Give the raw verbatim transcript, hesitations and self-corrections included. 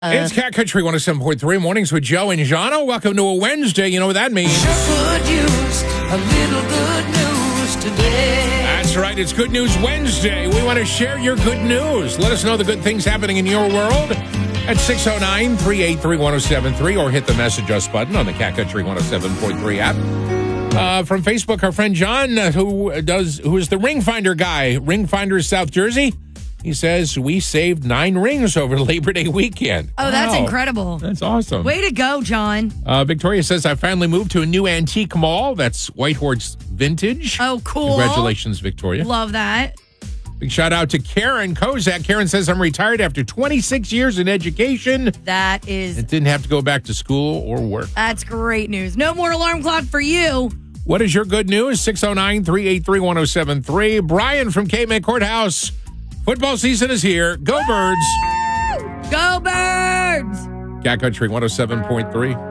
Uh, It's Cat Country one oh seven point three Mornings with Joe and Jana. Welcome to a Wednesday. You know what that means. Good news, a little good news today. That's right. It's Good News Wednesday. We want to share your good news. Let us know the good things happening in your world at six oh nine, three eight three, one oh seven three or hit the message us button on the Cat Country one oh seven point three app. Uh, from Facebook, our friend John, uh, who does who is the ring finder guy, Ring Finder South Jersey. He says, we saved nine rings over Labor Day weekend. Oh, that's Wow. incredible. That's awesome. Way to go, John. Uh, Victoria says, I finally moved to a new antique mall. That's Whitehorse Vintage. Oh, cool. Congratulations, Victoria. Love that. Big shout out to Karen Kozak. Karen says, I'm retired after twenty-six years in education. That is, And didn't have to go back to school or work. that's great news. No more alarm clock for you. What is your good news? six oh nine, three eight three, one oh seven three. Brian from Caveman Courthouse. Football season is here. Go Birds. Go Birds! Cat Country one oh seven point three.